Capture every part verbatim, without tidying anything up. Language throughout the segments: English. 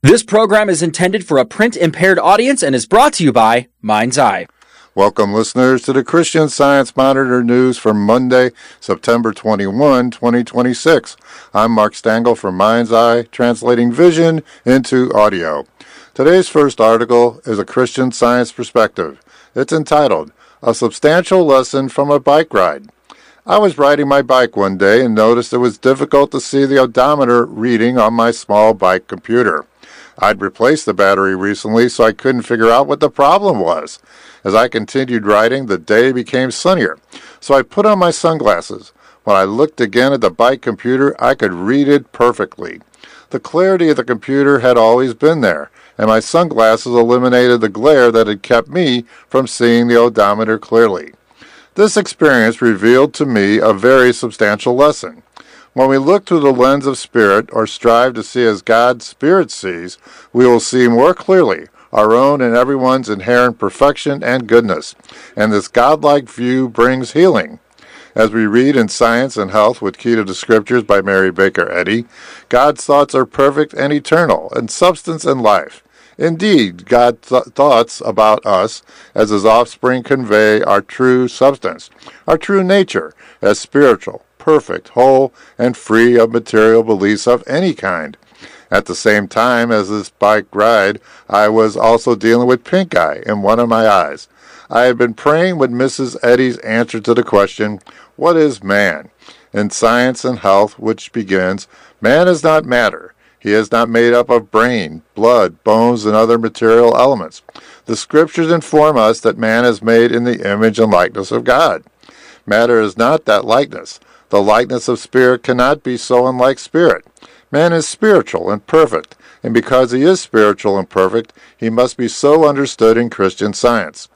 This program is intended for a print-impaired audience and is brought to you by Mind's Eye. Welcome, listeners, to the Christian Science Monitor News for Monday, September twenty-first, twenty twenty-six. I'm Mark Stangl from Mind's Eye, translating vision into audio. Today's first article is a Christian Science perspective. It's entitled, A Substantial Lesson from a Bike Ride. I was riding my bike one day and noticed it was difficult to see the odometer reading on my small bike computer. I'd replaced the battery recently, so I couldn't figure out what the problem was. As I continued riding, the day became sunnier, so I put on my sunglasses. When I looked again at the bike computer, I could read it perfectly. The clarity of the computer had always been there, and my sunglasses eliminated the glare that had kept me from seeing the odometer clearly. This experience revealed to me a very substantial lesson. When we look through the lens of Spirit, or strive to see as God's Spirit sees, we will see more clearly our own and everyone's inherent perfection and goodness, and this godlike view brings healing. As we read in Science and Health with Key to the Scriptures by Mary Baker Eddy, God's thoughts are perfect and eternal, and substance and life. Indeed, God's th- thoughts about us as His offspring convey our true substance, our true nature as spiritual, perfect, whole, and free of material beliefs of any kind. At the same time as this bike ride, I was also dealing with pink eye in one of my eyes. I had been praying with Missus Eddy's answer to the question, what is man? In Science and Health, which begins, man is not matter. He is not made up of brain, blood, bones, and other material elements. The Scriptures inform us that man is made in the image and likeness of God. Matter is not that likeness. The likeness of spirit cannot be so unlike spirit. Man is spiritual and perfect, and because he is spiritual and perfect, he must be so understood in Christian Science.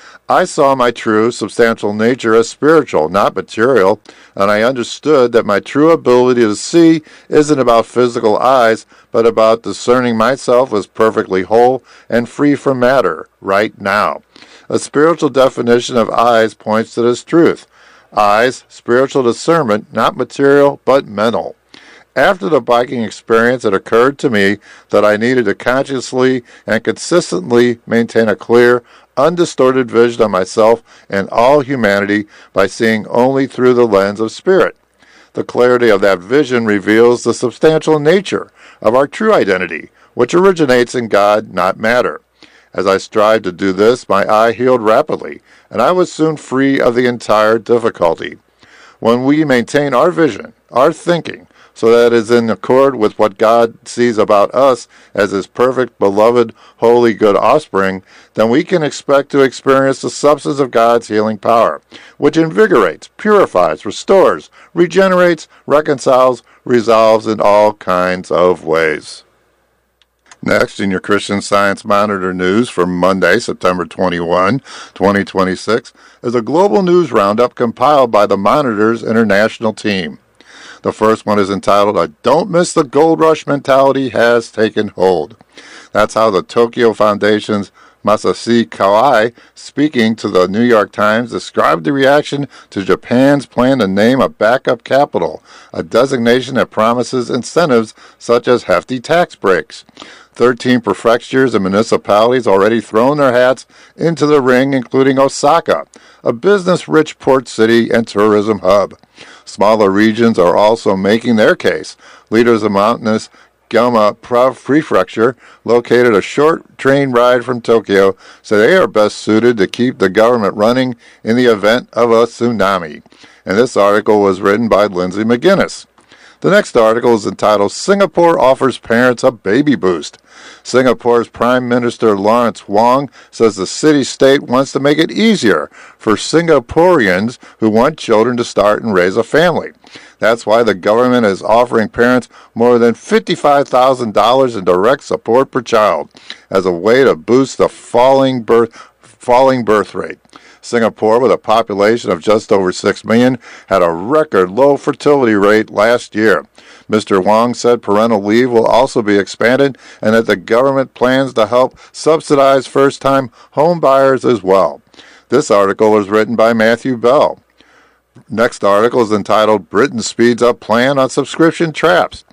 I saw my true, substantial nature as spiritual, not material, and I understood that my true ability to see isn't about physical eyes, but about discerning myself as perfectly whole and free from matter, right now. A spiritual definition of eyes points to this truth. Eyes, spiritual discernment, not material, but mental. After the biking experience, it occurred to me that I needed to consciously and consistently maintain a clear, undistorted vision of myself and all humanity by seeing only through the lens of Spirit. The clarity of that vision reveals the substantial nature of our true identity, which originates in God, not matter. As I strived to do this, my eye healed rapidly, and I was soon free of the entire difficulty. When we maintain our vision, our thinking, so that it is in accord with what God sees about us as His perfect, beloved, holy, good offspring, then we can expect to experience the substance of God's healing power, which invigorates, purifies, restores, regenerates, reconciles, resolves in all kinds of ways. Next, in your Christian Science Monitor news for Monday, September twenty-first, twenty twenty-six, is a global news roundup compiled by the Monitor's international team. The first one is entitled, A Don't Miss the Gold Rush Mentality Has Taken Hold. That's how the Tokyo Foundation's Masashi Kawai, speaking to the New York Times, described the reaction to Japan's plan to name a backup capital, a designation that promises incentives such as hefty tax breaks. Thirteen prefectures and municipalities already thrown their hats into the ring, including Osaka, a business-rich port city and tourism hub. Smaller regions are also making their case. Leaders of mountainous Gama Prefecture, located a short train ride from Tokyo, say they are best suited to keep the government running in the event of a tsunami. And this article was written by Lindsay McGuinness. The next article is entitled, Singapore Offers Parents a Baby Boost. Singapore's Prime Minister Lawrence Wong says the city-state wants to make it easier for Singaporeans who want children to start and raise a family. That's why the government is offering parents more than fifty-five thousand dollars in direct support per child as a way to boost the falling birth, falling birth rate. Singapore, with a population of just over six million, had a record low fertility rate last year. Mister Wong said parental leave will also be expanded and that the government plans to help subsidize first-time home buyers as well. This article was written by Matthew Bell. Next article is entitled, Britain Speeds Up Plan on Subscription Traps.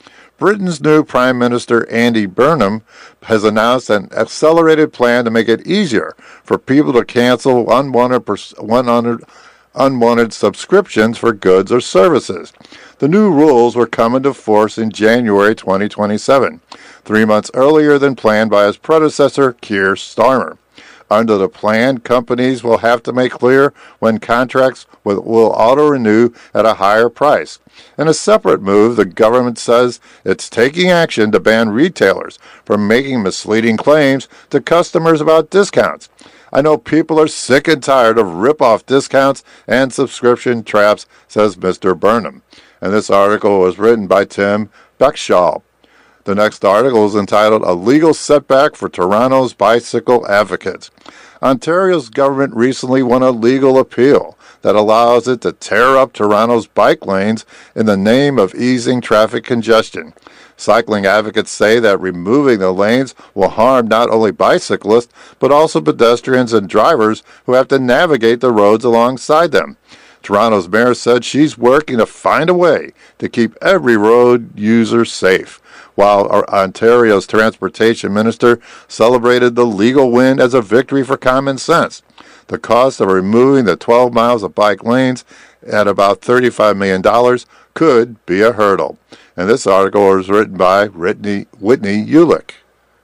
Britain's new Prime Minister Andy Burnham has announced an accelerated plan to make it easier for people to cancel unwanted, unwanted, unwanted subscriptions for goods or services. The new rules were come into force in January twenty twenty-seven, three months earlier than planned by his predecessor, Keir Starmer. Under the plan, companies will have to make clear when contracts will, will auto-renew at a higher price. In a separate move, the government says it's taking action to ban retailers from making misleading claims to customers about discounts. I know people are sick and tired of rip-off discounts and subscription traps, says Mister Burnham. And this article was written by Tim Beckshall. The next article is entitled A Legal Setback for Toronto's Bicycle Advocates. Ontario's government recently won a legal appeal that allows it to tear up Toronto's bike lanes in the name of easing traffic congestion. Cycling advocates say that removing the lanes will harm not only bicyclists, but also pedestrians and drivers who have to navigate the roads alongside them. Toronto's mayor said she's working to find a way to keep every road user safe, while Ontario's transportation minister celebrated the legal win as a victory for common sense. The cost of removing the twelve miles of bike lanes at about thirty-five million dollars could be a hurdle. And this article was written by Whitney, Whitney Ulick.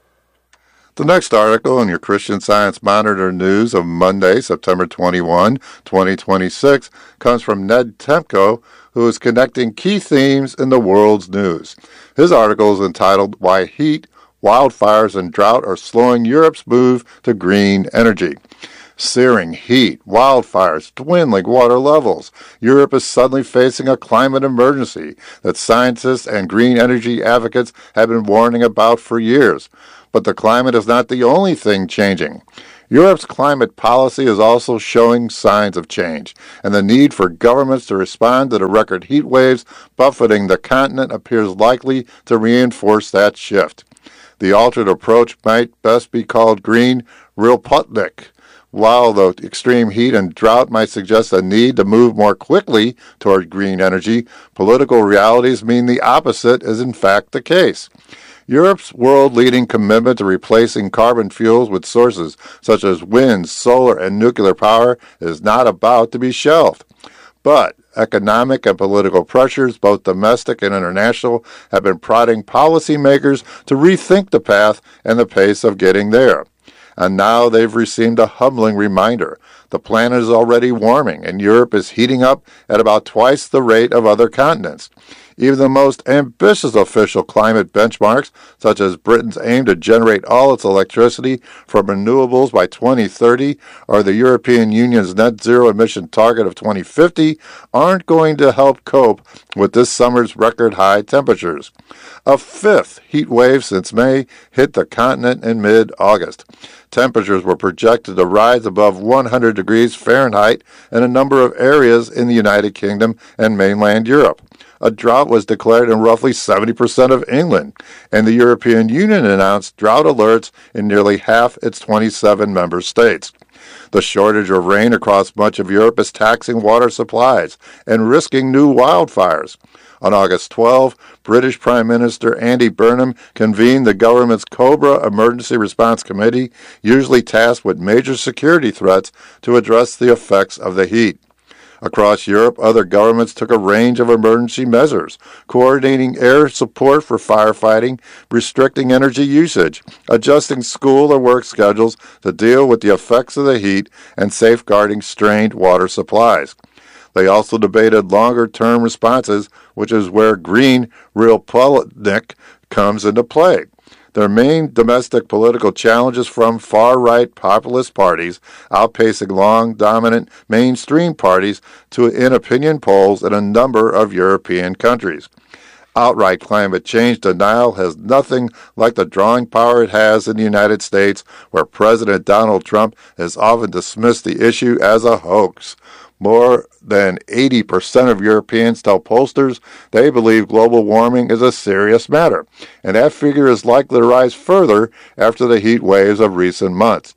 The next article in your Christian Science Monitor news of Monday, September twenty-first, twenty twenty-six, comes from Ned Temko, who is connecting key themes in the world's news. His article is entitled Why Heat, Wildfires, and Drought Are Slowing Europe's Move to Green Energy. Searing heat, wildfires, dwindling water levels. Europe is suddenly facing a climate emergency that scientists and green energy advocates have been warning about for years. But the climate is not the only thing changing. Europe's climate policy is also showing signs of change, and the need for governments to respond to the record heat waves buffeting the continent appears likely to reinforce that shift. The altered approach might best be called Green Realpolitik. While the extreme heat and drought might suggest a need to move more quickly toward green energy, political realities mean the opposite is in fact the case. Europe's world-leading commitment to replacing carbon fuels with sources such as wind, solar, and nuclear power is not about to be shelved. But economic and political pressures, both domestic and international, have been prodding policymakers to rethink the path and the pace of getting there. And now they've received a humbling reminder. The planet is already warming, and Europe is heating up at about twice the rate of other continents. Even the most ambitious official climate benchmarks, such as Britain's aim to generate all its electricity from renewables by twenty thirty, or the European Union's net zero emission target of twenty fifty, aren't going to help cope with this summer's record high temperatures. A fifth heat wave since May hit the continent in mid-August. Temperatures were projected to rise above one hundred degrees Fahrenheit in a number of areas in the United Kingdom and mainland Europe. A drought was declared in roughly seventy percent of England, and the European Union announced drought alerts in nearly half its twenty-seven member states. The shortage of rain across much of Europe is taxing water supplies and risking new wildfires. On August twelfth, British Prime Minister Andy Burnham convened the government's COBRA Emergency Response Committee, usually tasked with major security threats, to address the effects of the heat. Across Europe, other governments took a range of emergency measures, coordinating air support for firefighting, restricting energy usage, adjusting school or work schedules to deal with the effects of the heat, and safeguarding strained water supplies. They also debated longer-term responses, which is where Green Realpolitik comes into play. Their main domestic political challenges from far-right populist parties, outpacing long, dominant mainstream parties to in opinion polls in a number of European countries. Outright climate change denial has nothing like the drawing power it has in the United States, where President Donald Trump has often dismissed the issue as a hoax. More than eighty percent of Europeans tell pollsters they believe global warming is a serious matter, and that figure is likely to rise further after the heat waves of recent months.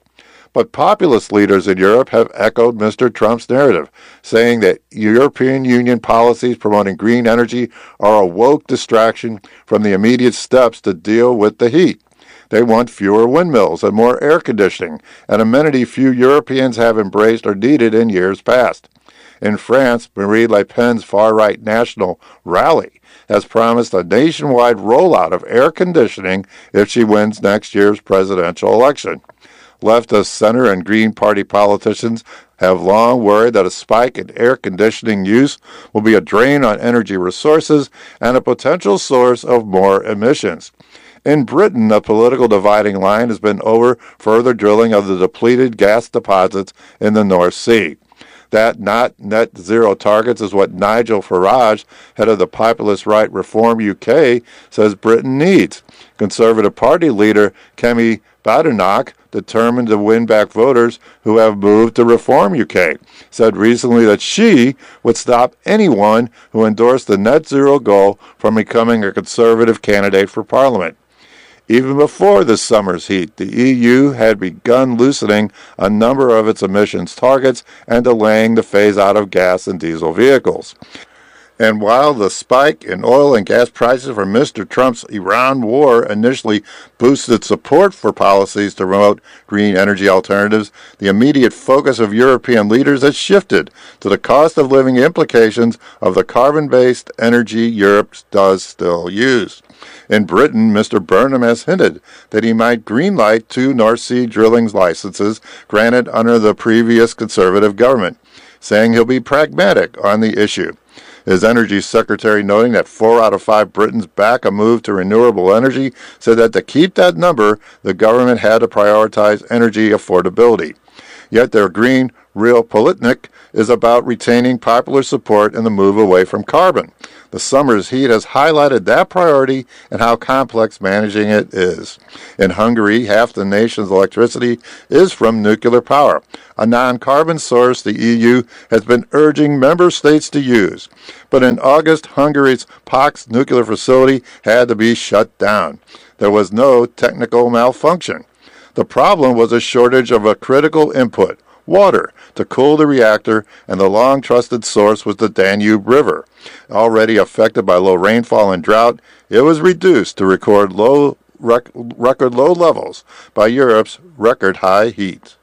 But populist leaders in Europe have echoed Mister Trump's narrative, saying that European Union policies promoting green energy are a woke distraction from the immediate steps to deal with the heat. They want fewer windmills and more air conditioning, an amenity few Europeans have embraced or needed in years past. In France, Marine Le Pen's far-right national rally has promised a nationwide rollout of air conditioning if she wins next year's presidential election. Leftist center and Green Party politicians have long worried that a spike in air conditioning use will be a drain on energy resources and a potential source of more emissions. In Britain, the political dividing line has been over further drilling of the depleted gas deposits in the North Sea. That not net zero targets is what Nigel Farage, head of the populist right Reform U K, says Britain needs. Conservative Party leader Kemi Badenoch, determined to win back voters who have moved to Reform U K, said recently that she would stop anyone who endorsed the net zero goal from becoming a conservative candidate for Parliament. Even before this summer's heat, the E U had begun loosening a number of its emissions targets and delaying the phase-out of gas and diesel vehicles. And while the spike in oil and gas prices from Mister Trump's Iran war initially boosted support for policies to promote green energy alternatives, the immediate focus of European leaders has shifted to the cost of living implications of the carbon-based energy Europe does still use. In Britain, Mister Burnham has hinted that he might greenlight two North Sea drilling licenses granted under the previous Conservative government, saying he'll be pragmatic on the issue. His energy secretary, noting that four out of five Britons back a move to renewable energy, said that to keep that number, the government had to prioritize energy affordability. Yet their green realpolitik is about retaining popular support in the move away from carbon. The summer's heat has highlighted that priority and how complex managing it is. In Hungary, half the nation's electricity is from nuclear power, a non-carbon source the E U has been urging member states to use. But in August, Hungary's Paks nuclear facility had to be shut down. There was no technical malfunction. The problem was a shortage of a critical input, water, to cool the reactor, and the long-trusted source was the Danube River. Already affected by low rainfall and drought, it was reduced to record low rec- record low levels by Europe's record-high heat.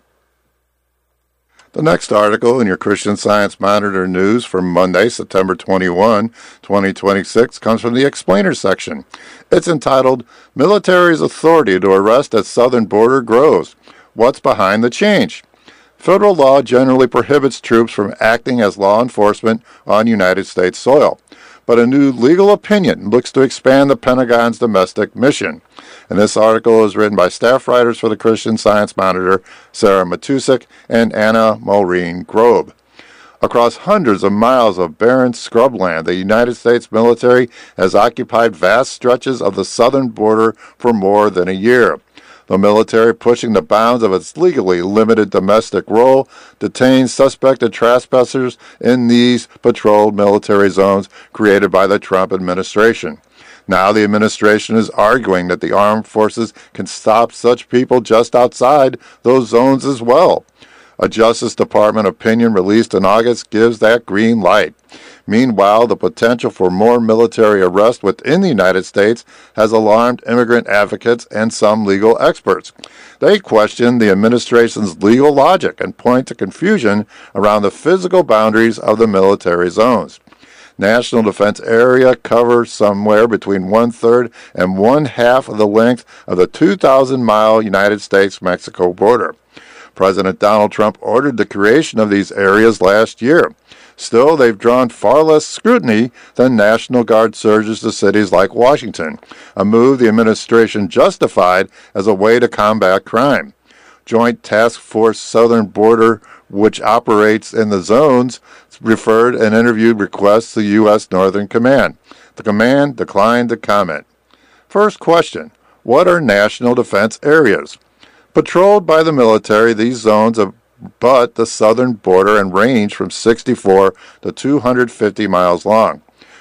The next article in your Christian Science Monitor news for Monday, September twenty-first, twenty twenty-six, comes from the Explainer section. It's entitled, Military's Authority to Arrest at Southern Border Grows. What's Behind the Change? Federal law generally prohibits troops from acting as law enforcement on United States soil, but a new legal opinion looks to expand the Pentagon's domestic mission. And this article is written by staff writers for the Christian Science Monitor, Sarah Matusik and Anna Maureen Grobe. Across hundreds of miles of barren scrubland, the United States military has occupied vast stretches of the southern border for more than a year. The military, pushing the bounds of its legally limited domestic role, detains suspected trespassers in these patrolled military zones created by the Trump administration. Now the administration is arguing that the armed forces can stop such people just outside those zones as well. A Justice Department opinion released in August gives that green light. Meanwhile, the potential for more military arrest within the United States has alarmed immigrant advocates and some legal experts. They question the administration's legal logic and point to confusion around the physical boundaries of the military zones. National Defense Area covers somewhere between one-third and one-half of the length of the two thousand mile United States-Mexico border. President Donald Trump ordered the creation of these areas last year. Still, they've drawn far less scrutiny than National Guard surges to cities like Washington, a move the administration justified as a way to combat crime. Joint Task Force Southern Border, which operates in the zones, referred and interviewed requests to U S Northern Command. The command declined to comment. First question, what are national defense areas? Patrolled by the military, these zones abut the southern border and range from sixty-four to two hundred fifty miles long.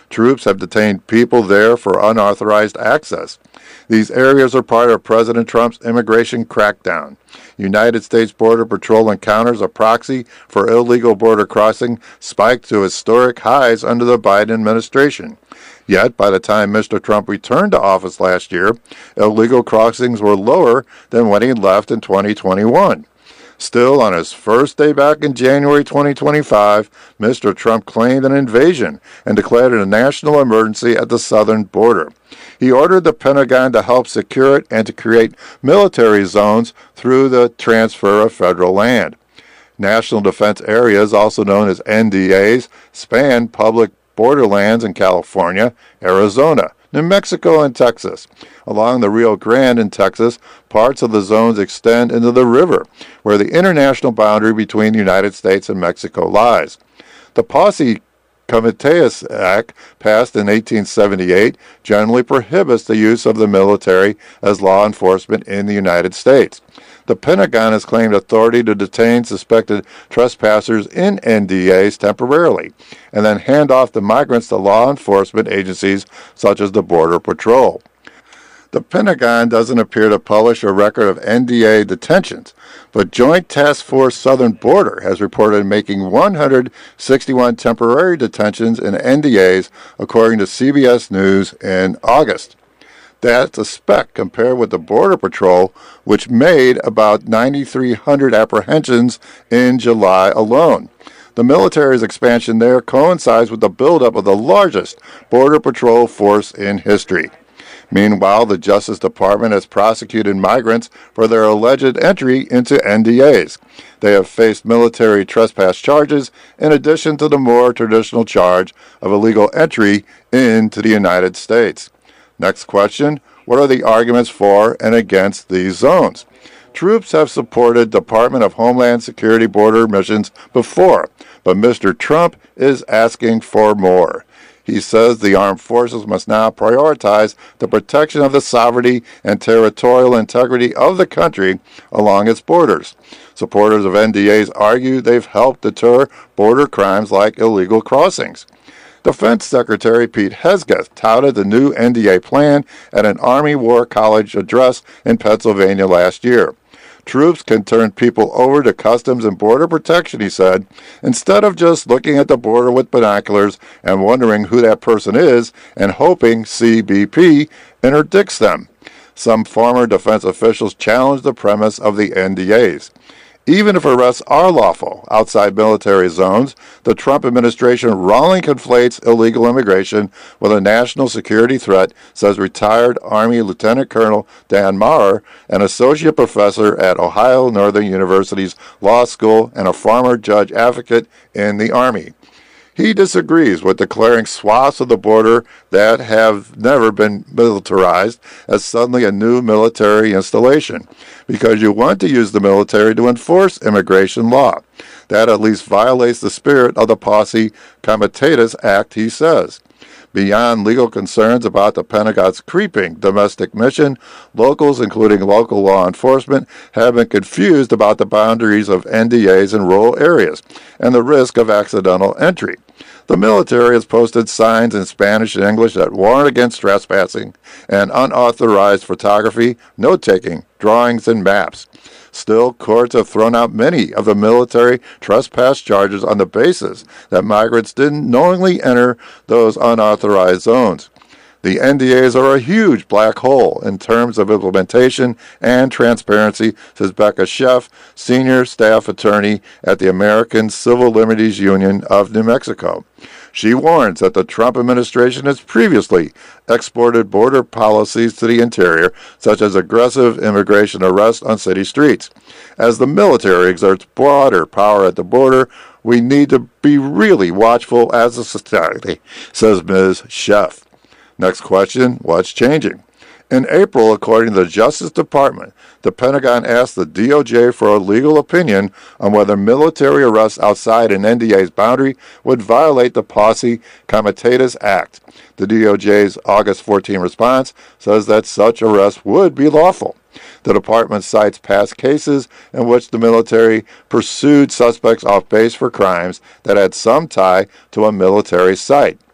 Troops have detained people there for unauthorized access. These areas are part of President Trump's immigration crackdown. United States Border Patrol encounters a proxy for illegal border crossing spiked to historic highs under the Biden administration. Yet, by the time Mister Trump returned to office last year, illegal crossings were lower than when he left in twenty twenty-one. Still, on his first day back in January twenty twenty-five, Mister Trump claimed an invasion and declared a national emergency at the southern border. He ordered the Pentagon to help secure it and to create military zones through the transfer of federal land. National Defense Areas, also known as N D As, span public borderlands in California, Arizona, New Mexico, and Texas. Along the Rio Grande in Texas, parts of the zones extend into the river, where the international boundary between the United States and Mexico lies. The Posse Comitatus Act, passed in eighteen seventy-eight, generally prohibits the use of the military as law enforcement in the United States. The Pentagon has claimed authority to detain suspected trespassers in N D As temporarily, and then hand off the migrants to law enforcement agencies such as the Border Patrol. The Pentagon doesn't appear to publish a record of N D A detentions, but Joint Task Force Southern Border has reported making one hundred sixty-one temporary detentions in N D As, according to C B S News in August. That's a speck compared with the Border Patrol, which made about nine thousand three hundred apprehensions in July alone. The military's expansion there coincides with the buildup of the largest Border Patrol force in history. Meanwhile, the Justice Department has prosecuted migrants for their alleged entry into N D As. They have faced military trespass charges in addition to the more traditional charge of illegal entry into the United States. Next question, what are the arguments for and against these zones? Troops have supported Department of Homeland Security border missions before, but Mister Trump is asking for more. He says the armed forces must now prioritize the protection of the sovereignty and territorial integrity of the country along its borders. Supporters of N D As argue they've helped deter border crimes like illegal crossings. Defense Secretary Pete Hegseth touted the new N D A plan at an Army War College address in Pennsylvania last year. Troops can turn people over to Customs and Border Protection, he said, instead of just looking at the border with binoculars and wondering who that person is and hoping C B P interdicts them. Some former defense officials challenged the premise of the N D As. Even if arrests are lawful outside military zones, the Trump administration wrongly conflates illegal immigration with a national security threat, says retired Army Lieutenant Colonel Dan Maurer, an associate professor at Ohio Northern University's Law School and a former judge advocate in the Army. He disagrees with declaring swaths of the border that have never been militarized as suddenly a new military installation, because you want to use the military to enforce immigration law. That at least violates the spirit of the Posse Comitatus Act, he says. Beyond legal concerns about the Pentagon's creeping domestic mission, locals, including local law enforcement, have been confused about the boundaries of N D As in rural areas and the risk of accidental entry. The military has posted signs in Spanish and English that warn against trespassing and unauthorized photography, note-taking, drawings, and maps. Still, courts have thrown out many of the military trespass charges on the basis that migrants didn't knowingly enter those unauthorized zones. The N D As are a huge black hole in terms of implementation and transparency, says Becca Sheff, senior staff attorney at the American Civil Liberties Union of New Mexico. She warns that the Trump administration has previously exported border policies to the interior, such as aggressive immigration arrests on city streets. As the military exerts broader power at the border, we need to be really watchful as a society, says Miz Sheff. Next question, what's changing? In April, according to the Justice Department, the Pentagon asked the D O J for a legal opinion on whether military arrests outside an N D A's boundary would violate the Posse Comitatus Act. The D O J's August fourteenth response says that such arrests would be lawful. The department cites past cases in which the military pursued suspects off base for crimes that had some tie to a military site.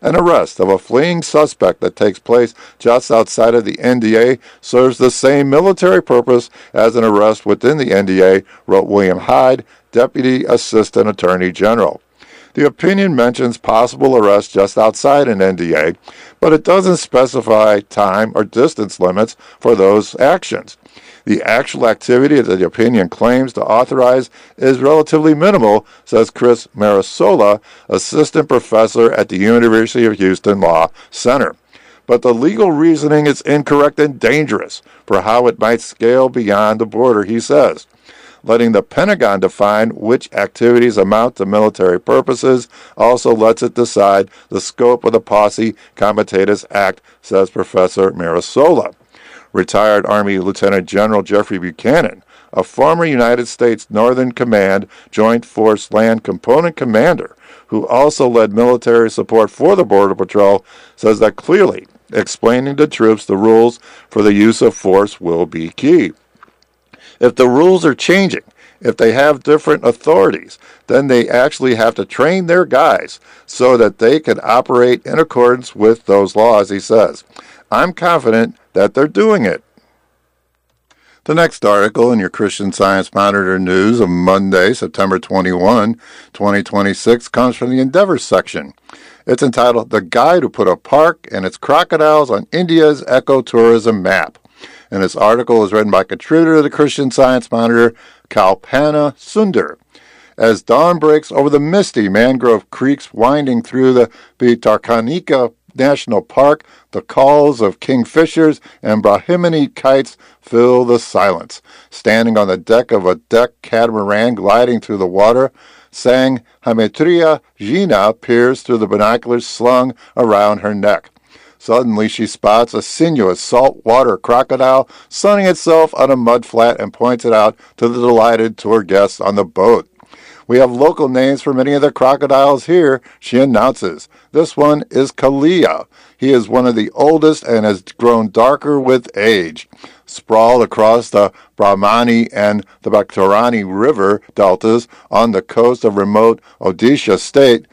An arrest of a fleeing suspect that takes place just outside of the N D A serves the same military purpose as an arrest within the N D A, wrote William Hyde, Deputy Assistant Attorney General. The opinion mentions possible arrest just outside an N D A, but it doesn't specify time or distance limits for those actions. The actual activity that the opinion claims to authorize is relatively minimal, says Chris Marasola, assistant professor at the University of Houston Law Center. But the legal reasoning is incorrect and dangerous for how it might scale beyond the border, he says. Letting the Pentagon define which activities amount to military purposes also lets it decide the scope of the Posse Comitatus Act, says Professor Marasola. Retired Army Lieutenant General Jeffrey Buchanan, a former United States Northern Command Joint Force Land Component commander, who also led military support for the Border Patrol, says that clearly explaining to troops the rules for the use of force will be key. If the rules are changing, if they have different authorities, then they actually have to train their guys so that they can operate in accordance with those laws, he says. I'm confident that they're doing it. The next article in your Christian Science Monitor news of Monday, September twenty-first, twenty twenty-six, comes from the Endeavor section. It's entitled, The Guide Who Put a Park and Its Crocodiles on India's Ecotourism Map. And this article is written by contributor to the Christian Science Monitor, Kalpana Sundar. As dawn breaks over the misty mangrove creeks winding through the Bhitarkanika National Park, the calls of kingfishers and Brahmini kites fill the silence. Standing on the deck of a deck catamaran gliding through the water, sang Hamitriya Jina peers through the binoculars slung around her neck. Suddenly she spots a sinuous saltwater crocodile sunning itself on a mudflat and points it out to the delighted tour guests on the boat. We have local names for many of the crocodiles here, she announces. This one is Kalia. He is one of the oldest and has grown darker with age. Sprawled across the Brahmani and the Bhaktarani river deltas on the coast of remote Odisha state,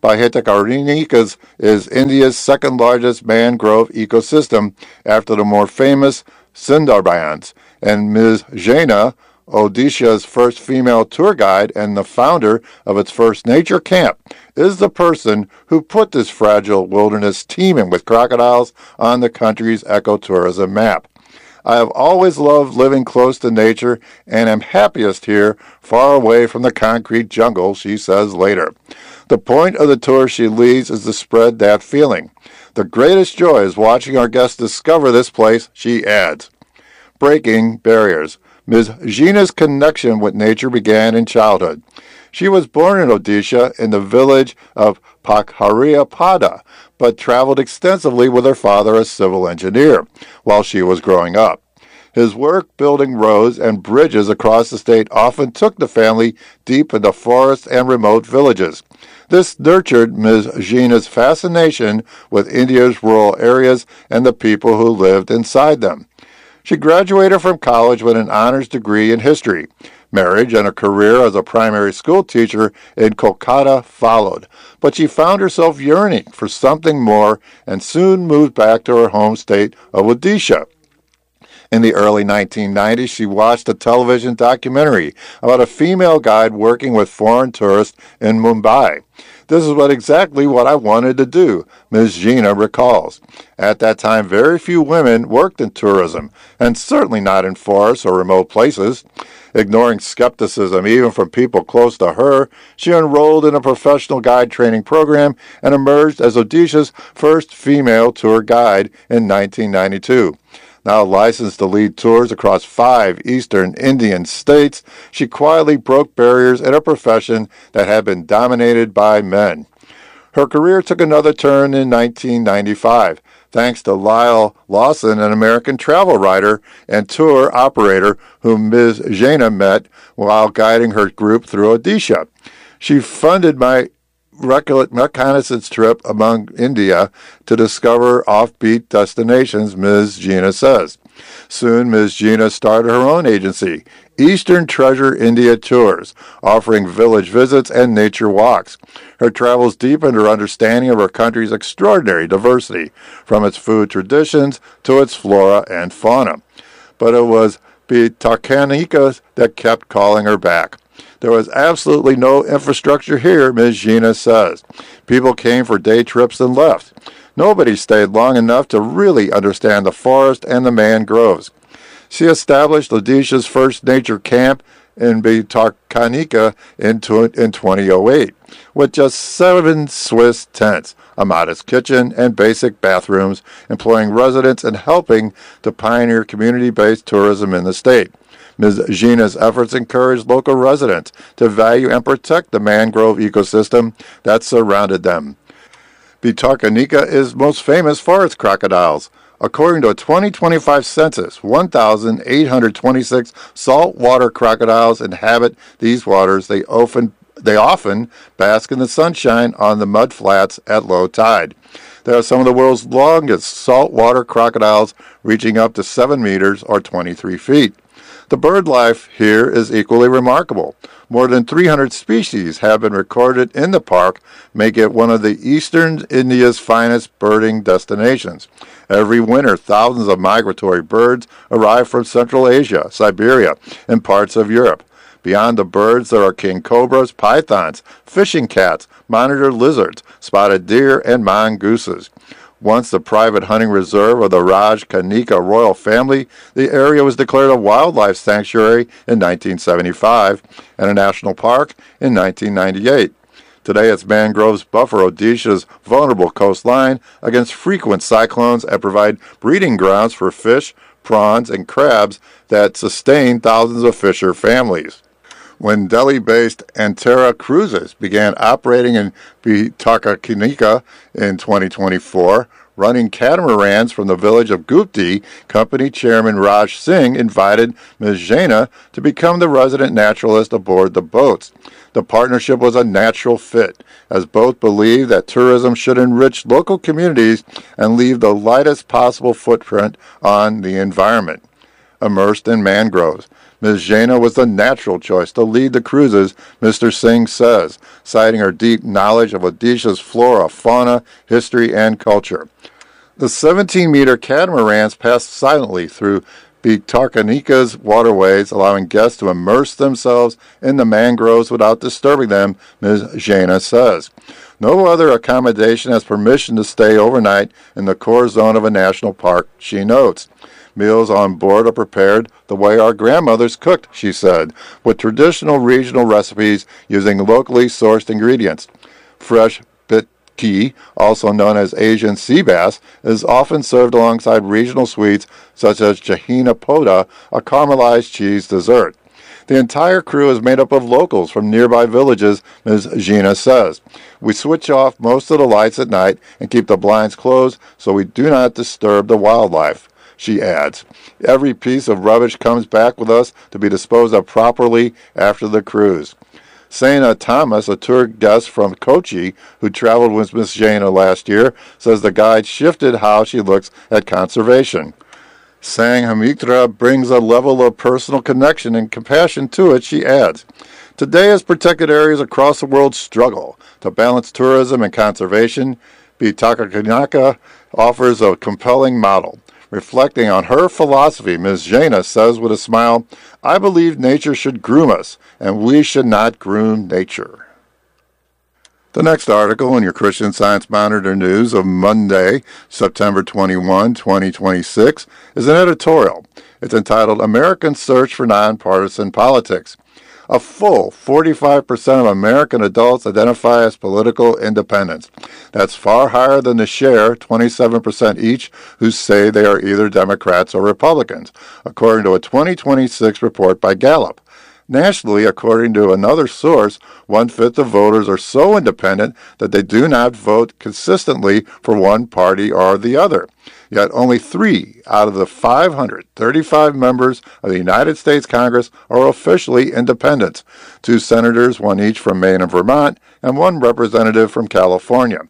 Bhitarkanika is India's second largest mangrove ecosystem after the more famous Sundarbans, and Miz Jaina, Odisha's first female tour guide and the founder of its first nature camp, is the person who put this fragile wilderness teeming with crocodiles on the country's ecotourism map. I have always loved living close to nature and am happiest here, far away from the concrete jungle, she says later. The point of the tour she leads is to spread that feeling. The greatest joy is watching our guests discover this place, she adds. Breaking barriers. Miz Jina's connection with nature began in childhood. She was born in Odisha in the village of Pakhariapada, but traveled extensively with her father as civil engineer while she was growing up. His work building roads and bridges across the state often took the family deep into forests and remote villages. This nurtured Miz Jina's fascination with India's rural areas and the people who lived inside them. She graduated from college with an honors degree in history. Marriage and a career as a primary school teacher in Kolkata followed, but she found herself yearning for something more and soon moved back to her home state of Odisha. In the early nineteen nineties, she watched a television documentary about a female guide working with foreign tourists in Mumbai. This is what exactly what I wanted to do, Miz Jina recalls. At that time, very few women worked in tourism, and certainly not in forests or remote places. Ignoring skepticism even from people close to her, she enrolled in a professional guide training program and emerged as Odisha's first female tour guide in nineteen ninety-two. Now licensed to lead tours across five eastern Indian states, she quietly broke barriers in a profession that had been dominated by men. Her career took another turn in nineteen ninety-five, thanks to Lyle Lawson, an American travel writer and tour operator whom Miz Jina met while guiding her group through Odisha. She funded my reconnaissance trip among India to discover offbeat destinations, Miz Jina says. Soon, Miz Gina started her own agency, Eastern Treasure India Tours, offering village visits and nature walks. Her travels deepened her understanding of her country's extraordinary diversity, from its food traditions to its flora and fauna. But it was Pitakanika that kept calling her back. There was absolutely no infrastructure here, Miz Gina says. People came for day trips and left. Nobody stayed long enough to really understand the forest and the mangroves. She established Odisha's first nature camp in Pitakanika in twenty oh eight, with just seven Swiss tents, a modest kitchen, and basic bathrooms, employing residents and helping to pioneer community-based tourism in the state. Miz Gina's efforts encouraged local residents to value and protect the mangrove ecosystem that surrounded them. Pitakanika is most famous for its crocodiles. According to a twenty twenty-five census, one thousand eight hundred twenty-six saltwater crocodiles inhabit these waters. They often, they often bask in the sunshine on the mud flats at low tide. They are some of the world's longest saltwater crocodiles, reaching up to seven meters or twenty-three feet. The bird life here is equally remarkable. More than three hundred species have been recorded in the park, making it one of the eastern India's finest birding destinations. Every winter, thousands of migratory birds arrive from Central Asia, Siberia, and parts of Europe. Beyond the birds, there are king cobras, pythons, fishing cats, monitor lizards, spotted deer, and mongooses. Once the private hunting reserve of the Raj Kanika royal family, the area was declared a wildlife sanctuary in nineteen seventy-five and a national park in nineteen ninety-eight. Today, its mangroves buffer Odisha's vulnerable coastline against frequent cyclones and provide breeding grounds for fish, prawns, and crabs that sustain thousands of fisher families. When Delhi-based Antara Cruises began operating in Pitakanika in twenty twenty-four, running catamarans from the village of Gupti, company chairman Raj Singh invited Miz Gina to become the resident naturalist aboard the boats. The partnership was a natural fit, as both believed that tourism should enrich local communities and leave the lightest possible footprint on the environment. Immersed in mangroves, Miz Gina was the natural choice to lead the cruises, Mister Singh says, citing her deep knowledge of Odisha's flora, fauna, history, and culture. The seventeen-meter catamarans passed silently through Pitakanika's waterways, allowing guests to immerse themselves in the mangroves without disturbing them, Miz Gina says. No other accommodation has permission to stay overnight in the core zone of a national park, she notes. Meals on board are prepared the way our grandmothers cooked, she said, with traditional regional recipes using locally sourced ingredients. Fresh pitki, also known as Asian sea bass, is often served alongside regional sweets such as Jahina Poda, a caramelized cheese dessert. The entire crew is made up of locals from nearby villages, Miz Gina says. We switch off most of the lights at night and keep the blinds closed so we do not disturb the wildlife. She adds, every piece of rubbish comes back with us to be disposed of properly after the cruise. Saina Thomas, a tour guest from Kochi who traveled with Miss Gina last year, says the guide shifted how she looks at conservation. Sanghamitra brings a level of personal connection and compassion to it, she adds. Today, as protected areas across the world struggle to balance tourism and conservation, Pitakanika offers a compelling model. Reflecting on her philosophy, Miz Gina says with a smile, I believe nature should groom us, and we should not groom nature. The next article in your Christian Science Monitor news of Monday, September twenty-first, twenty twenty-six, is an editorial. It's entitled Americans Search for Nonpartisan Politics. A full forty-five percent of American adults identify as political independents. That's far higher than the share, twenty-seven percent each, who say they are either Democrats or Republicans, according to a twenty twenty-six report by Gallup. Nationally, according to another source, one-fifth of voters are so independent that they do not vote consistently for one party or the other. Yet only three out of the five hundred thirty-five members of the United States Congress are officially independents, two senators, one each from Maine and Vermont, and one representative from California.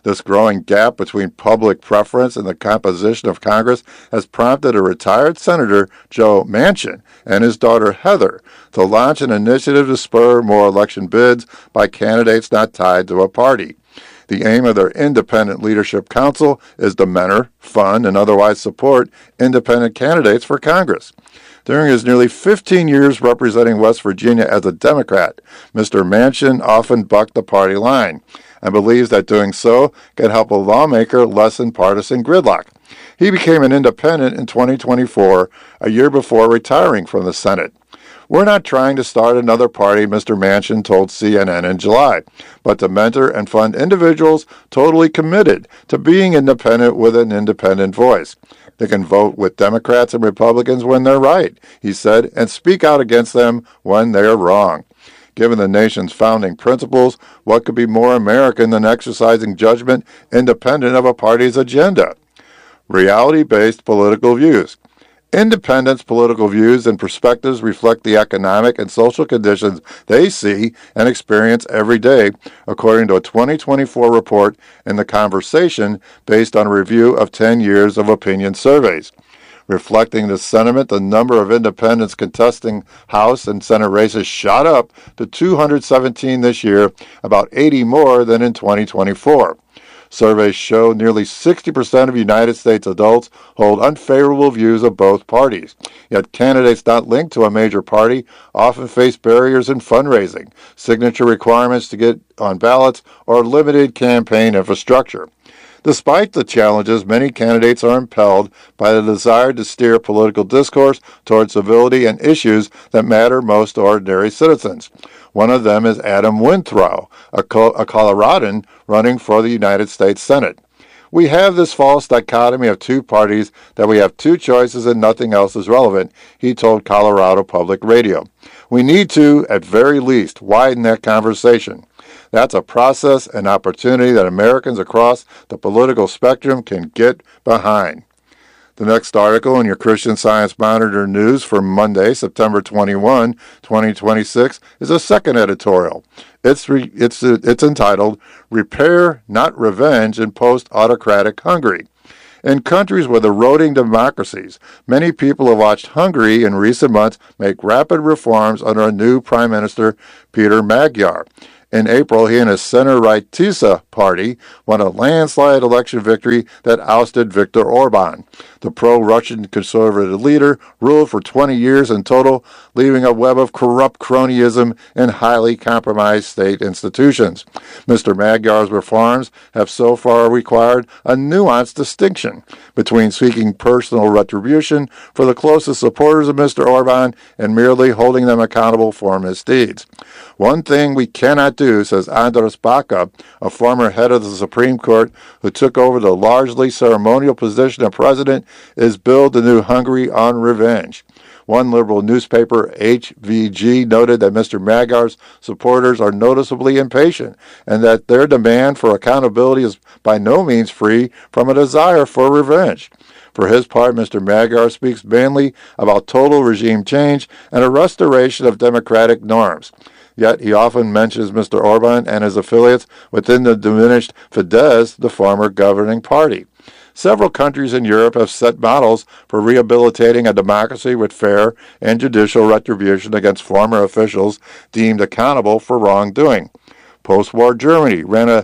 This growing gap between public preference and the composition of Congress has prompted a retired Senator, Joe Manchin, and his daughter, Heather, to launch an initiative to spur more election bids by candidates not tied to a party. The aim of their Independent Leadership Council is to mentor, fund, and otherwise support independent candidates for Congress. During his nearly fifteen years representing West Virginia as a Democrat, Mister Manchin often bucked the party line and believes that doing so can help a lawmaker lessen partisan gridlock. He became an independent in twenty twenty-four, a year before retiring from the Senate. We're not trying to start another party, Mister Manchin told C N N in July, but to mentor and fund individuals totally committed to being independent with an independent voice. They can vote with Democrats and Republicans when they're right, he said, and speak out against them when they're wrong. Given the nation's founding principles, what could be more American than exercising judgment independent of a party's agenda? Reality-based political views. Independents' political views and perspectives reflect the economic and social conditions they see and experience every day, according to a twenty twenty-four report in The Conversation based on a review of ten years of opinion surveys. Reflecting this sentiment, the number of independents contesting House and Senate races shot up to two hundred seventeen this year, about eighty more than in twenty twenty-four. Surveys show nearly sixty percent of United States adults hold unfavorable views of both parties. Yet candidates not linked to a major party often face barriers in fundraising, signature requirements to get on ballots, or limited campaign infrastructure. Despite the challenges, many candidates are impelled by the desire to steer political discourse toward civility and issues that matter most to ordinary citizens. One of them is Adam Winthrow, a, Co- a Coloradan running for the United States Senate. We have this false dichotomy of two parties that we have two choices and nothing else is relevant, he told Colorado Public Radio. We need to, at very least, widen that conversation. That's a process and opportunity that Americans across the political spectrum can get behind. The next article in your Christian Science Monitor news for Monday, September twenty-first, twenty twenty-six, is a second editorial. It's re, it's it's entitled "Repair, Not Revenge in Post-Autocratic Hungary." In countries with eroding democracies, many people have watched Hungary in recent months make rapid reforms under a new Prime Minister, Peter Magyar. In April, he and his center-right TISA party won a landslide election victory that ousted Viktor Orban. The pro-Russian conservative leader ruled for twenty years in total, leaving a web of corrupt cronyism and highly compromised state institutions. Mister Magyar's reforms have so far required a nuanced distinction between seeking personal retribution for the closest supporters of Mister Orban and merely holding them accountable for misdeeds. One thing we cannot do, says Andras Baka, a former head of the Supreme Court who took over the largely ceremonial position of president, is build the new Hungary on revenge. One liberal newspaper, H V G, noted that Mister Magyar's supporters are noticeably impatient and that their demand for accountability is by no means free from a desire for revenge. For his part, Mister Magyar speaks mainly about total regime change and a restoration of democratic norms. Yet he often mentions Mister Orban and his affiliates within the diminished Fidesz, the former governing party. Several countries in Europe have set models for rehabilitating a democracy with fair and judicial retribution against former officials deemed accountable for wrongdoing. Post-war Germany ran a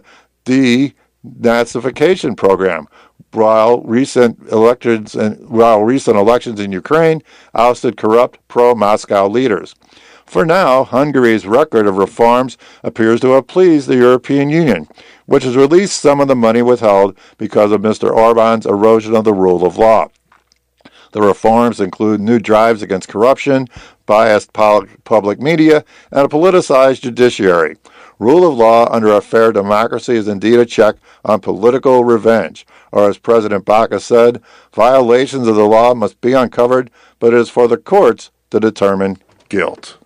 denazification program, while recent elections and while recent elections in Ukraine ousted corrupt pro-Moscow leaders. For now, Hungary's record of reforms appears to have pleased the European Union, which has released some of the money withheld because of Mister Orban's erosion of the rule of law. The reforms include new drives against corruption, biased public media, and a politicized judiciary. Rule of law under a fair democracy is indeed a check on political revenge, or as President Baca said, violations of the law must be uncovered, but it is for the courts to determine guilt.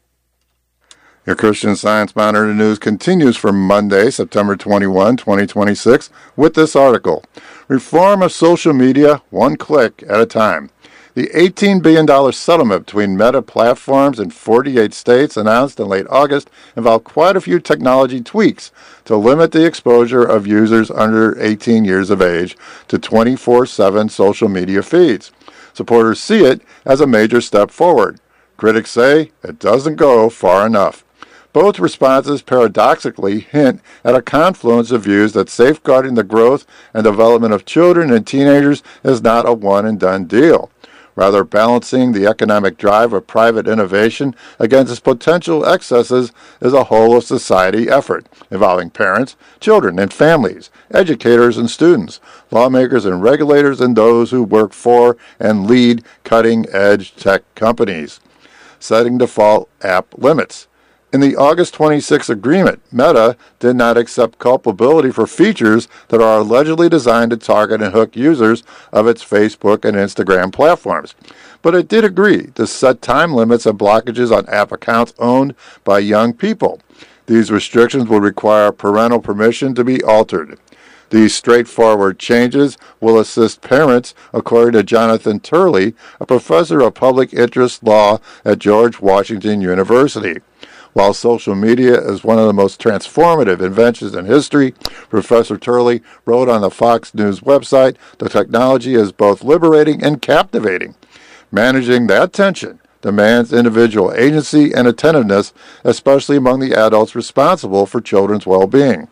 Your Christian Science Monitor news continues for Monday, September twenty-first, twenty twenty-six, with this article, Reform of Social Media, One Click at a Time. The eighteen billion dollars settlement between Meta Platforms and forty-eight states announced in late August involved quite a few technology tweaks to limit the exposure of users under eighteen years of age to twenty-four seven social media feeds. Supporters see it as a major step forward. Critics say it doesn't go far enough. Both responses paradoxically hint at a confluence of views that safeguarding the growth and development of children and teenagers is not a one-and-done deal. Rather, balancing the economic drive of private innovation against its potential excesses is a whole-of-society effort involving parents, children, and families, educators and students, lawmakers and regulators, and those who work for and lead cutting-edge tech companies. Setting default app limits. In the August twenty-sixth agreement, Meta did not accept culpability for features that are allegedly designed to target and hook users of its Facebook and Instagram platforms. But it did agree to set time limits and blockages on app accounts owned by young people. These restrictions will require parental permission to be altered. These straightforward changes will assist parents, according to Jonathan Turley, a professor of public interest law at George Washington University. While social media is one of the most transformative inventions in history, Professor Turley wrote on the Fox News website, the technology is both liberating and captivating. Managing that tension demands individual agency and attentiveness, especially among the adults responsible for children's well-being.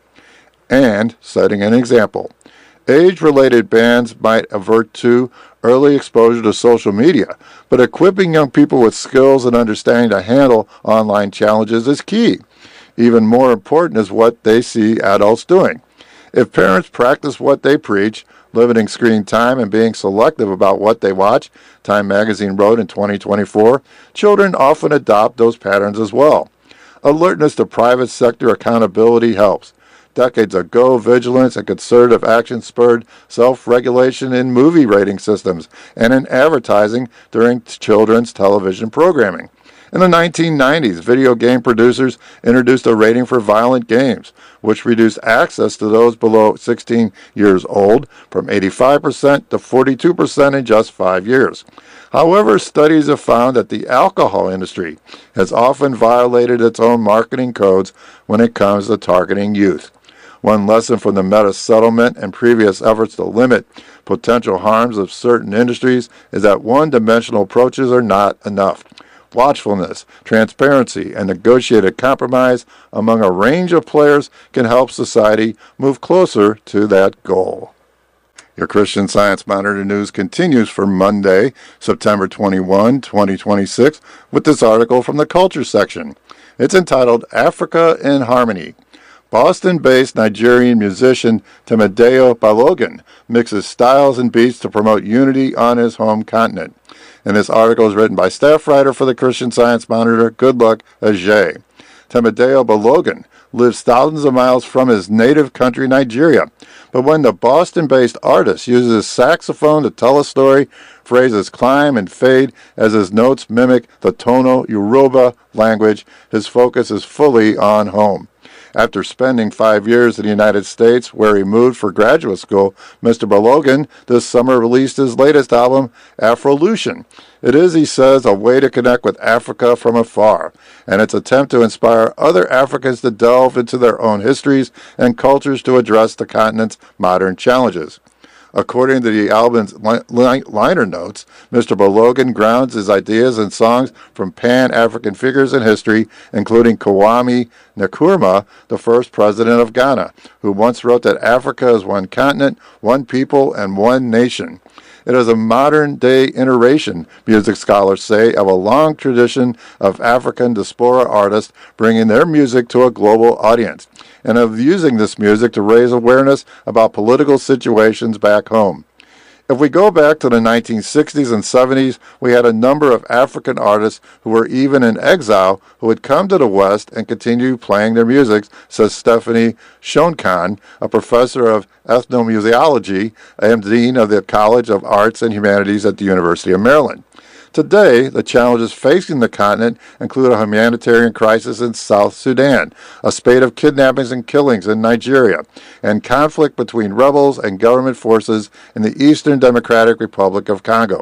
And setting an example. Age-related bans might avert to early exposure to social media, but equipping young people with skills and understanding to handle online challenges is key. Even more important is what they see adults doing. If parents practice what they preach, limiting screen time and being selective about what they watch, Time magazine wrote in twenty twenty-four, children often adopt those patterns as well. Alertness to private sector accountability helps. Decades ago, vigilance and concerted action spurred self-regulation in movie rating systems and in advertising during children's television programming. In the nineteen nineties, video game producers introduced a rating for violent games, which reduced access to those below sixteen years old from eighty-five percent to forty-two percent in just five years. However, studies have found that the alcohol industry has often violated its own marketing codes when it comes to targeting youth. One lesson from the Meta settlement and previous efforts to limit potential harms of certain industries is that one-dimensional approaches are not enough. Watchfulness, transparency, and negotiated compromise among a range of players can help society move closer to that goal. Your Christian Science Monitor news continues for Monday, September twenty-first, twenty twenty-six, with this article from the Culture section. It's entitled Africa in Harmony. Boston-based Nigerian musician Temideo Balogun mixes styles and beats to promote unity on his home continent. And this article is written by staff writer for the Christian Science Monitor, Goodluck Ajay. Temideo Balogun lives thousands of miles from his native country, Nigeria. But when the Boston-based artist uses his saxophone to tell a story, phrases climb and fade as his notes mimic the Tono Yoruba language, his focus is fully on home. After spending five years in the United States, where he moved for graduate school, Mister Balogun this summer released his latest album, Afrolution. It is, he says, a way to connect with Africa from afar, and its attempt to inspire other Africans to delve into their own histories and cultures to address the continent's modern challenges. According to the album's li- li- liner notes, Mister Balogun grounds his ideas and songs from Pan-African figures in history, including Kwame Nkrumah, the first president of Ghana, who once wrote that Africa is one continent, one people, and one nation. It is a modern-day iteration, music scholars say, of a long tradition of African diaspora artists bringing their music to a global audience, and of using this music to raise awareness about political situations back home. If we go back to the nineteen sixties and seventies, we had a number of African artists who were even in exile who had come to the West and continued playing their music, says Stephanie Shonkan, a professor of ethnomusiology and dean of the College of Arts and Humanities at the University of Maryland. Today, the challenges facing the continent include a humanitarian crisis in South Sudan, a spate of kidnappings and killings in Nigeria, and conflict between rebels and government forces in the Eastern Democratic Republic of Congo.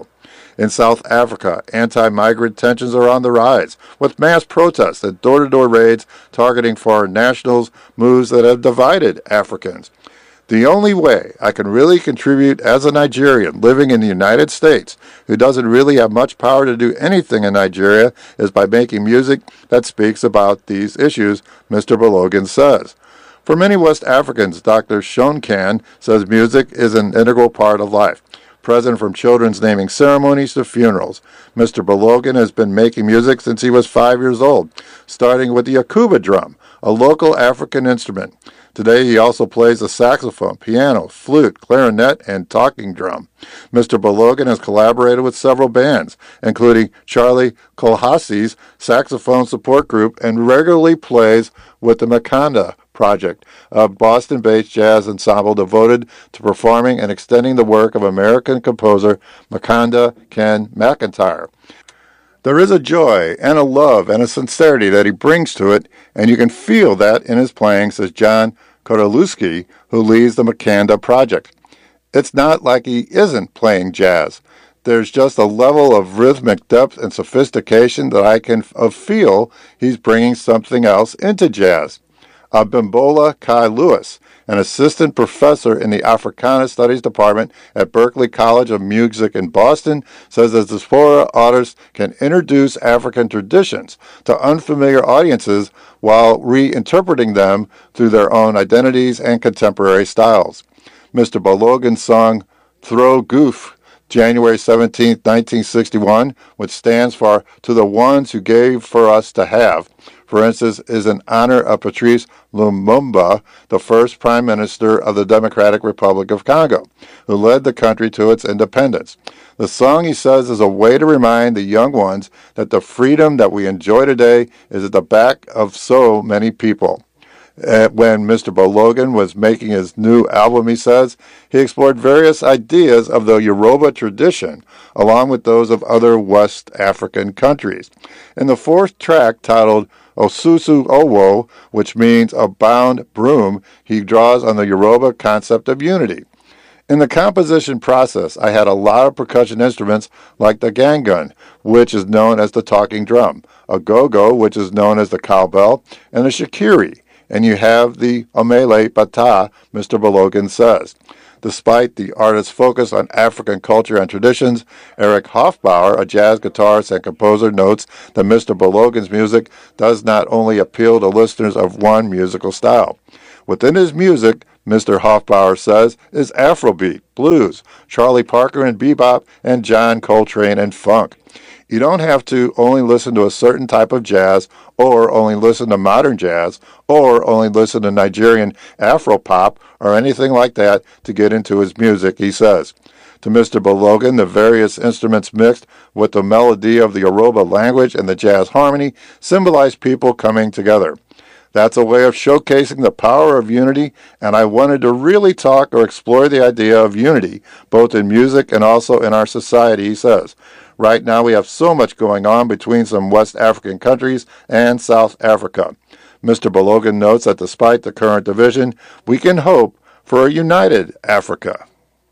In South Africa, anti-migrant tensions are on the rise, with mass protests and door-to-door raids targeting foreign nationals, moves that have divided Africans. The only way I can really contribute as a Nigerian living in the United States, who doesn't really have much power to do anything in Nigeria, is by making music that speaks about these issues, Mister Balogun says. For many West Africans, Doctor Shonkan says music is an integral part of life, present from children's naming ceremonies to funerals. Mister Balogun has been making music since he was five years old, starting with the Akuba drum, a local African instrument. Today he also plays the saxophone, piano, flute, clarinet, and talking drum. Mister Balogun has collaborated with several bands, including Charlie Kolhasi's saxophone support group, and regularly plays with the Makanda Project, a Boston-based jazz ensemble devoted to performing and extending the work of American composer Makanda Ken McIntyre. There is a joy and a love and a sincerity that he brings to it, and you can feel that in his playing, says John Kodalewski, who leads the Makanda Project. It's not like he isn't playing jazz. There's just a level of rhythmic depth and sophistication that I can f- feel he's bringing something else into jazz. Abimbola Kai Lewis, an assistant professor in the Africana Studies Department at Berklee College of Music in Boston, says that diaspora artists can introduce African traditions to unfamiliar audiences while reinterpreting them through their own identities and contemporary styles. Mister Balogun's song Throw Goof, January seventeenth, nineteen sixty-one, which stands for To the Ones Who Gave for Us to Have, for instance, is in honor of Patrice Lumumba, the first Prime Minister of the Democratic Republic of Congo, who led the country to its independence. The song, he says, is a way to remind the young ones that the freedom that we enjoy today is at the back of so many people. Uh, when Mister Balogun was making his new album, he says, he explored various ideas of the Yoruba tradition, along with those of other West African countries. In the fourth track, titled Osusu Owo, which means a bound broom, he draws on the Yoruba concept of unity. In the composition process, I had a lot of percussion instruments like the gangan, which is known as the talking drum, a go-go, which is known as the cowbell, and a shikiri, and you have the omele bata, Mister Balogun says. Despite the artist's focus on African culture and traditions, Eric Hofbauer, a jazz guitarist and composer, notes that Mister Balogun's music does not only appeal to listeners of one musical style. Within his music, Mister Hofbauer says, is Afrobeat, blues, Charlie Parker and bebop, and John Coltrane and funk. You don't have to only listen to a certain type of jazz, or only listen to modern jazz, or only listen to Nigerian Afro-pop, or anything like that to get into his music, he says. To Mister Balogun, the various instruments mixed with the melody of the Yoruba language and the jazz harmony symbolize people coming together. That's a way of showcasing the power of unity, and I wanted to really talk or explore the idea of unity, both in music and also in our society, he says. Right now we have so much going on between some West African countries and South Africa. Mister Balogun notes that despite the current division, we can hope for a united Africa.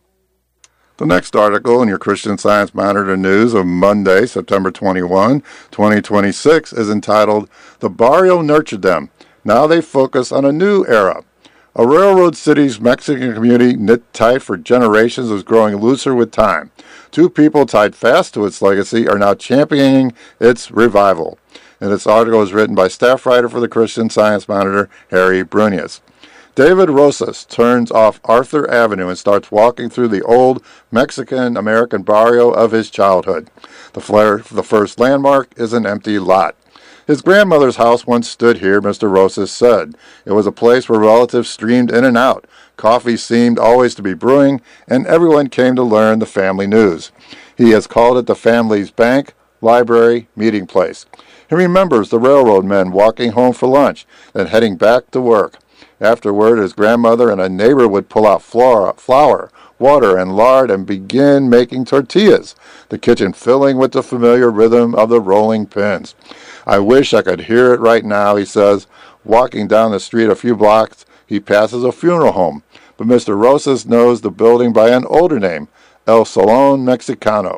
The next article in your Christian Science Monitor News of Monday, September twenty-first, twenty twenty-six, is entitled, The Barrio Nurtured Them. Now they focus on a new era. A railroad city's Mexican community, knit tight for generations, is growing looser with time. Two people tied fast to its legacy are now championing its revival. And this article is written by staff writer for the Christian Science Monitor, Harry Brunius. David Rosas turns off Arthur Avenue and starts walking through the old Mexican-American barrio of his childhood. The, flare, the first landmark is an empty lot. His grandmother's house once stood here, Mister Rosas said. It was a place where relatives streamed in and out. Coffee seemed always to be brewing, and everyone came to learn the family news. He has called it the family's bank, library, meeting place. He remembers the railroad men walking home for lunch, then heading back to work. Afterward, his grandmother and a neighbor would pull out flour, flour, water, and lard and begin making tortillas, the kitchen filling with the familiar rhythm of the rolling pins. I wish I could hear it right now, he says. Walking down the street a few blocks, he passes a funeral home, but Mister Rosas knows the building by an older name, El Salón Mexicano.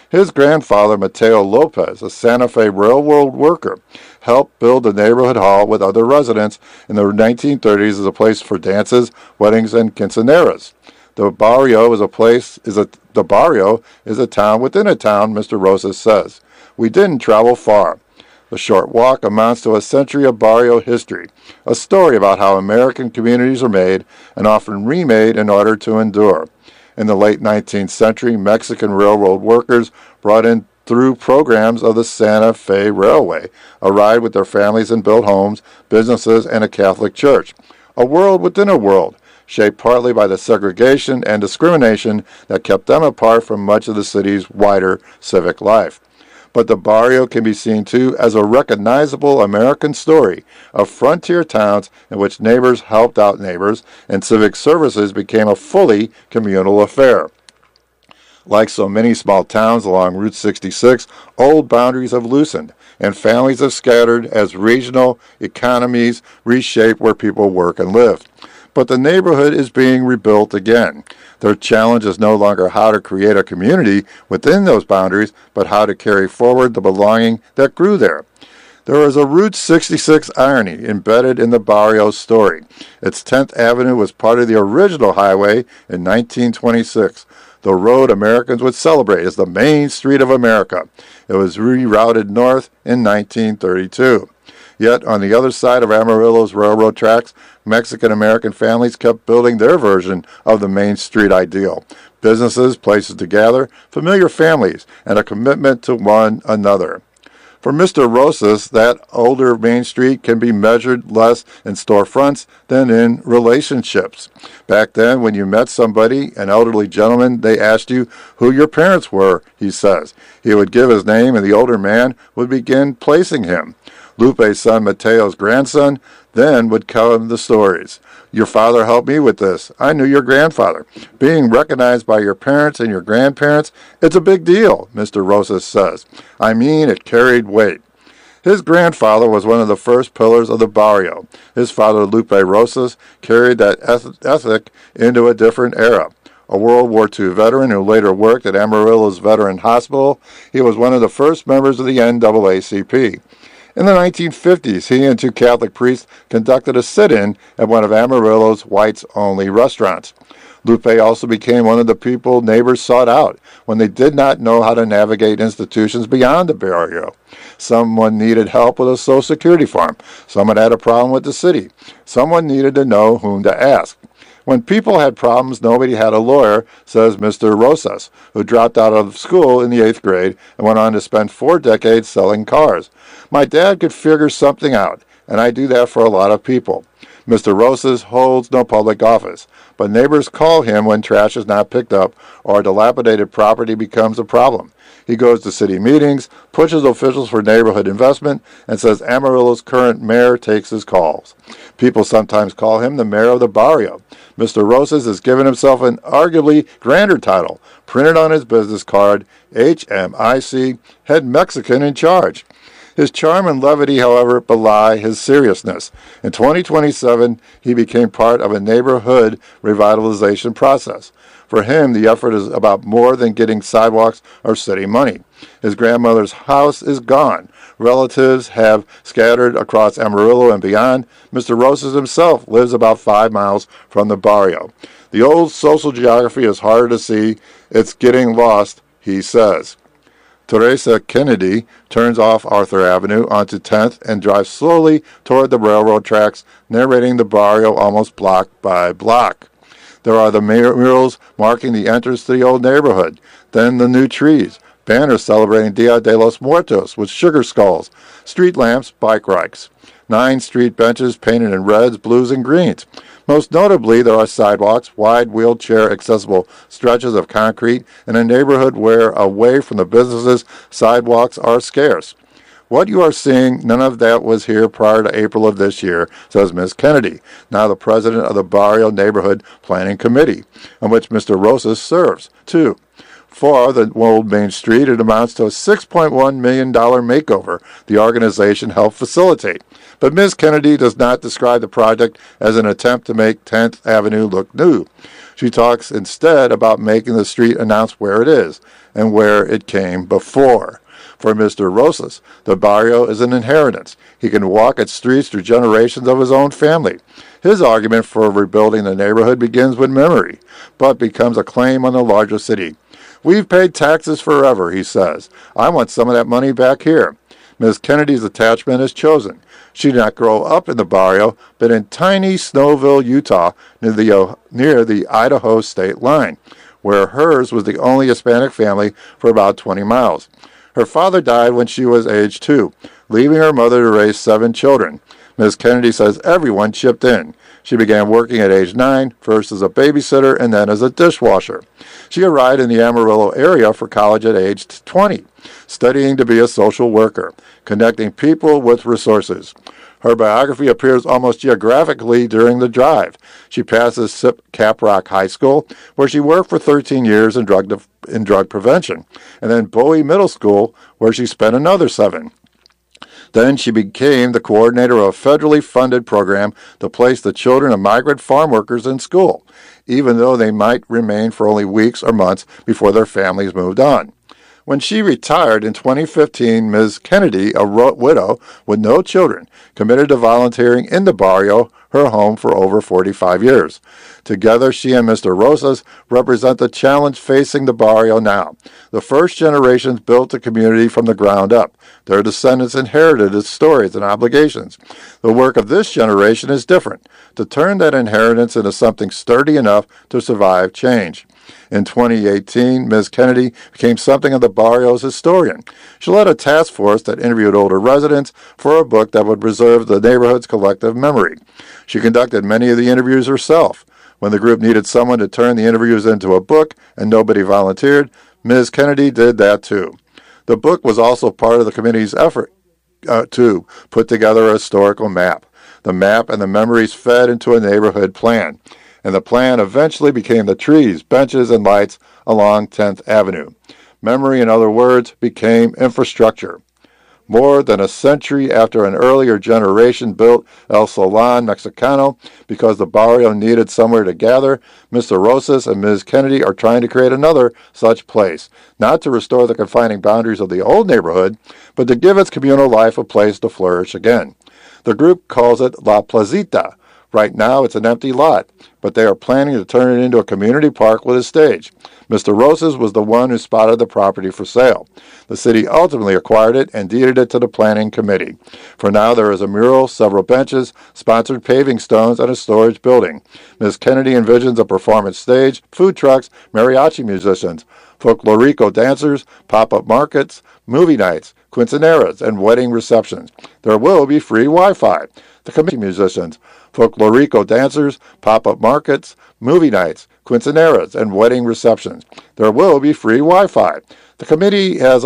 His grandfather, Mateo Lopez, a Santa Fe railroad worker, helped build the neighborhood hall with other residents in the nineteen thirties as a place for dances, weddings, and quinceaneras. The barrio is a place is a the barrio is a town within a town, Mister Rosas says. We didn't travel far. The short walk amounts to a century of barrio history, a story about how American communities are made and often remade in order to endure. In the late nineteenth century, Mexican railroad workers brought in through programs of the Santa Fe Railway, a ride with their families and built homes, businesses, and a Catholic church. A world within a world, shaped partly by the segregation and discrimination that kept them apart from much of the city's wider civic life. But the barrio can be seen, too, as a recognizable American story of frontier towns in which neighbors helped out neighbors and civic services became a fully communal affair. Like so many small towns along Route sixty-six, old boundaries have loosened, and families have scattered as regional economies reshape where people work and live. But the neighborhood is being rebuilt again. Their challenge is no longer how to create a community within those boundaries, but how to carry forward the belonging that grew there. There is a Route sixty-six irony embedded in the barrio's story. Its tenth Avenue was part of the original highway in nineteen twenty-six, the road Americans would celebrate as the Main Street of America. It was rerouted north in nineteen thirty-two. Yet, on the other side of Amarillo's railroad tracks, Mexican-American families kept building their version of the Main Street ideal. Businesses, places to gather, familiar families, and a commitment to one another. For Mister Rosas, that older Main Street can be measured less in storefronts than in relationships. Back then, when you met somebody, an elderly gentleman, they asked you who your parents were, he says. He would give his name, and the older man would begin placing him. Lupe's son, Mateo's grandson, then would come the stories. Your father helped me with this. I knew your grandfather. Being recognized by your parents and your grandparents, it's a big deal, Mister Rosas says. I mean, it carried weight. His grandfather was one of the first pillars of the barrio. His father, Lupe Rosas, carried that eth- ethic into a different era. A World War Two veteran who later worked at Amarillo's Veteran Hospital, he was one of the first members of the N double A C P. In the nineteen fifties, he and two Catholic priests conducted a sit-in at one of Amarillo's whites-only restaurants. Lupe also became one of the people neighbors sought out when they did not know how to navigate institutions beyond the barrio. Someone needed help with a Social Security form. Someone had a problem with the city. Someone needed to know whom to ask. When people had problems, nobody had a lawyer, says Mister Rosas, who dropped out of school in the eighth grade and went on to spend four decades selling cars. My dad could figure something out, and I do that for a lot of people. Mister Rosas holds no public office, but neighbors call him when trash is not picked up or dilapidated property becomes a problem. He goes to city meetings, pushes officials for neighborhood investment, and says Amarillo's current mayor takes his calls. People sometimes call him the mayor of the barrio. Mister Rosas has given himself an arguably grander title, printed on his business card, H M I C, Head Mexican in Charge. His charm and levity, however, belie his seriousness. In twenty twenty-seven, he became part of a neighborhood revitalization process. For him, the effort is about more than getting sidewalks or city money. His grandmother's house is gone. Relatives have scattered across Amarillo and beyond. Mister Rosas himself lives about five miles from the barrio. The old social geography is harder to see. It's getting lost, he says. Teresa Kennedy turns off Arthur Avenue onto tenth and drives slowly toward the railroad tracks, narrating the barrio almost block by block. There are the murals marking the entrance to the old neighborhood, then the new trees, banners celebrating Dia de los Muertos with sugar skulls, street lamps, bike racks, nine street benches painted in reds, blues, and greens. Most notably, there are sidewalks, wide wheelchair-accessible stretches of concrete in a neighborhood where, away from the businesses, sidewalks are scarce. What you are seeing, none of that was here prior to April of this year, says Miz Kennedy, now the president of the Barrio Neighborhood Planning Committee, on which Mister Rosas serves, too. For the old Main Street, it amounts to a six point one million dollars makeover the organization helped facilitate. But Miz Kennedy does not describe the project as an attempt to make tenth Avenue look new. She talks instead about making the street announce where it is and where it came before. For Mister Rosas, the barrio is an inheritance. He can walk its streets through generations of his own family. His argument for rebuilding the neighborhood begins with memory, but becomes a claim on the larger city. We've paid taxes forever, he says. I want some of that money back here. Miz Kennedy's attachment is chosen. She did not grow up in the barrio, but in tiny Snowville, Utah, near the, uh, near the Idaho state line, where hers was the only Hispanic family for about twenty miles. Her father died when she was age two, leaving her mother to raise seven children. Miz Kennedy says everyone chipped in. She began working at age nine, first as a babysitter and then as a dishwasher. She arrived in the Amarillo area for college at age twenty, studying to be a social worker, connecting people with resources. Her biography appears almost geographically during the drive. She passes S I P Caprock High School, where she worked for thirteen years in drug, def- in drug prevention, and then Bowie Middle School, where she spent another seven. Then she became the coordinator of a federally funded program to place the children of migrant farm workers in school, even though they might remain for only weeks or months before their families moved on. When she retired in twenty fifteen, Miz Kennedy, a widow with no children, committed to volunteering in the barrio, her home, for over forty-five years. Together, she and Mister Rosas represent the challenge facing the barrio now. The first generations built the community from the ground up. Their descendants inherited its stories and obligations. The work of this generation is different, to turn that inheritance into something sturdy enough to survive change. In twenty eighteen, Miz Kennedy became something of the barrio's historian. She led a task force that interviewed older residents for a book that would preserve the neighborhood's collective memory. She conducted many of the interviews herself. When the group needed someone to turn the interviews into a book and nobody volunteered, Miz Kennedy did that too. The book was also part of the committee's effort uh, to put together a historical map. The map and the memories fed into a neighborhood plan, and the plan eventually became the trees, benches, and lights along tenth Avenue. Memory, in other words, became infrastructure. More than a century after an earlier generation built El Salon Mexicano because the barrio needed somewhere to gather, Mister Rosas and Miz Kennedy are trying to create another such place, not to restore the confining boundaries of the old neighborhood, but to give its communal life a place to flourish again. The group calls it La Placita. Right now, it's an empty lot, but they are planning to turn it into a community park with a stage. Mister Rosas was the one who spotted the property for sale. The city ultimately acquired it and deeded it to the planning committee. For now, there is a mural, several benches, sponsored paving stones, and a storage building. Miz Kennedy envisions a performance stage, food trucks, mariachi musicians, folklorico dancers, pop-up markets, movie nights, quinceaneras, and wedding receptions. There will be free Wi-Fi. The committee musicians, folklorico dancers, pop-up markets, movie nights, quinceaneras, and wedding receptions. There will be free Wi-Fi. The committee has